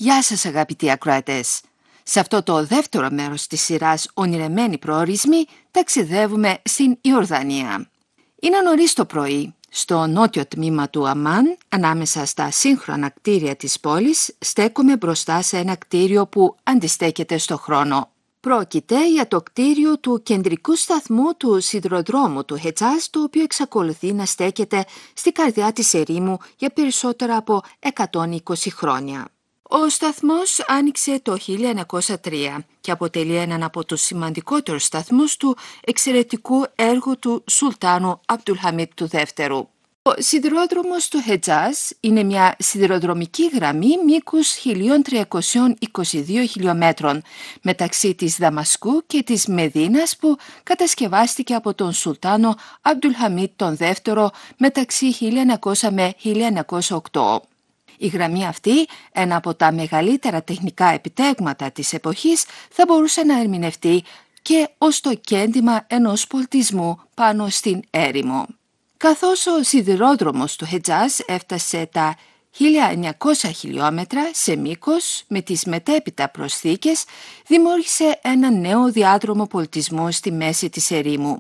Γεια σας αγαπητοί ακροατές! Σε αυτό το δεύτερο μέρος της σειράς «Ονειρεμένοι προορισμοί» ταξιδεύουμε στην Ιορδανία. Είναι νωρίς το πρωί. Στο νότιο τμήμα του Αμάν, ανάμεσα στα σύγχρονα κτίρια της πόλης, στέκομαι μπροστά σε ένα κτίριο που αντιστέκεται στο χρόνο. Πρόκειται για το κτίριο του κεντρικού σταθμού του σιδηροδρόμου του Χετζάζ, το οποίο εξακολουθεί να στέκεται στη καρδιά της ερήμου για περισσότερα από 120 χρόνια. Ο σταθμός άνοιξε το 1903 και αποτελεί έναν από τους σημαντικότερους σταθμούς του εξαιρετικού έργου του Σουλτάνου Αμπτουλχαμίτ του Δεύτερου. Ο σιδηρόδρομος του Χετζάζ είναι μια σιδηροδρομική γραμμή μήκους 1322 χιλιόμετρων μεταξύ της Δαμασκού και της Μεδίνας που κατασκευάστηκε από τον Σουλτάνο Αμπτουλχαμίτ τον Δεύτερο μεταξύ 1900 με 1908. Η γραμμή αυτή, ένα από τα μεγαλύτερα τεχνικά επιτέγματα της εποχής, θα μπορούσε να ερμηνευτεί και ως το κέντημα ενός πολιτισμού πάνω στην έρημο. Καθώς ο σιδηρόδρομος του Χετζάζ έφτασε τα 1900 χιλιόμετρα σε μήκος με τις μετέπειτα προσθήκες, δημιούργησε ένα νέο διάδρομο πολιτισμού στη μέση της ερήμου.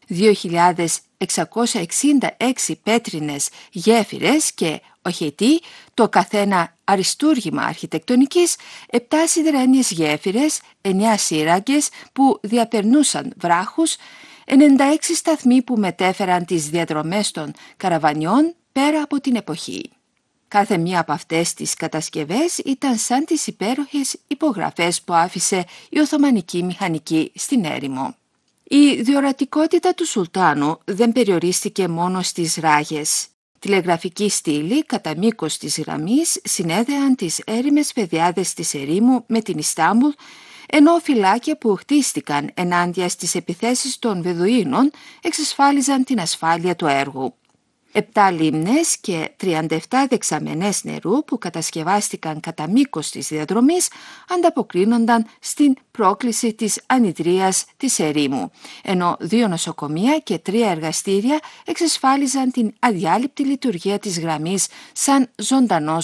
2.666 πέτρινες γέφυρες και οχετοί, το καθένα αριστούργημα αρχιτεκτονικής, 7 σιδερένιες γέφυρες, 9 σύραγγες που διαπερνούσαν βράχους, 96 σταθμοί που μετέφεραν τις διαδρομές των καραβανιών πέρα από την εποχή. Κάθε μία από αυτές τις κατασκευές ήταν σαν τις υπέροχες υπογραφές που άφησε η Οθωμανική μηχανική στην έρημο. Η διορατικότητα του Σουλτάνου δεν περιορίστηκε μόνο στις ράγες. Τηλεγραφική στήλη κατά μήκος της γραμμής συνέδεαν τις έρημες πεδιάδες της ερήμου με την Ιστάμπουλ, ενώ φυλάκια που χτίστηκαν ενάντια στις επιθέσεις των Βεδουίνων εξασφάλιζαν την ασφάλεια του έργου. 7 λίμνες και 37 δεξαμενές νερού που κατασκευάστηκαν κατά μήκος της διαδρομής ανταποκρίνονταν στην πρόκληση της ανιδρείας της ερήμου, ενώ 2 νοσοκομεία και 3 εργαστήρια εξασφάλιζαν την αδιάλειπτη λειτουργία της γραμμής σαν ζωντανός